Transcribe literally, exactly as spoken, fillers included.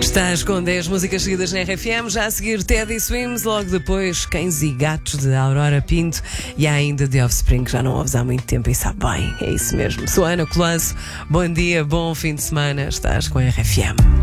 Estás com dez músicas seguidas na R F M, já a seguir Teddy Swims, logo depois Cães e Gatos de Aurora Pinto e há ainda The Offspring, que já não ouves há muito tempo e sabe bem, é isso mesmo. Sou Ana Colasso, bom dia, bom fim de semana, estás com a R F M.